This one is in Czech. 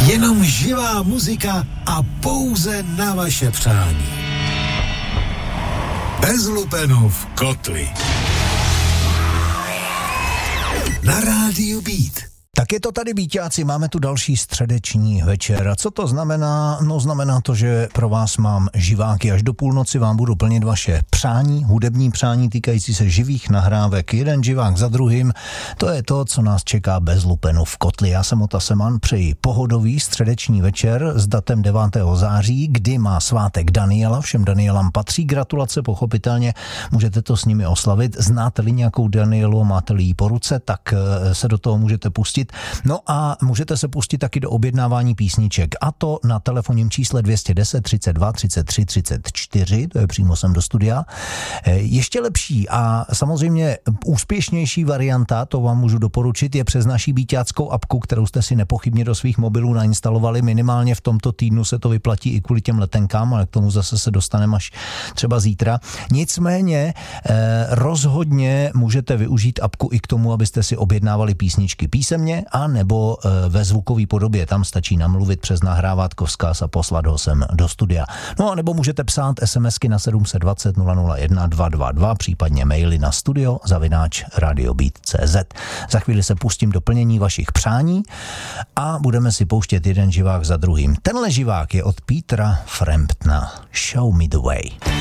Jenom živá muzika a pouze na vaše přání. Bez lupenu v kotli. Na rádiu Beat. Tak je to tady, Bíťáci, máme tu další středeční večer. A co to znamená? No znamená to, že pro vás mám živáky. Až do půlnoci vám budu plnit vaše přání, hudební přání týkající se živých nahrávek. Jeden živák za druhým. To je to, co nás čeká bez lupenu v kotli. Já jsem Ota Seman, přeji pohodový středeční večer s datem 9. září, kdy má svátek Daniela. Všem Danielám patří gratulace, pochopitelně. Můžete to s nimi oslavit. Znáte-li nějakou Danielu, máte-li jí po ruce, tak se do toho můžete pustit. No a můžete se pustit taky do objednávání písniček, a to na telefonním čísle 210 32 33 34, to je přímo sem do studia. Ještě lepší a samozřejmě úspěšnější varianta, to vám můžu doporučit, je přes naší bíťáckou apku, kterou jste si nepochybně do svých mobilů nainstalovali. Minimálně v tomto týdnu se to vyplatí i kvůli těm letenkám, ale k tomu zase se dostaneme až třeba zítra. Nicméně rozhodně můžete využít apku i k tomu, abyste si objednávali písničky písemně a nebo ve zvukové podobě. Tam stačí namluvit přes nahrávátko vzkaz a poslat ho sem do studia. No a nebo můžete psát SMSky na 720 001 222, případně maily na studio@radiobeat.cz. Za chvíli se pustím do plnění vašich přání a budeme si pouštět jeden živák za druhým. Tenhle živák je od Petra Framptona. Show me the way.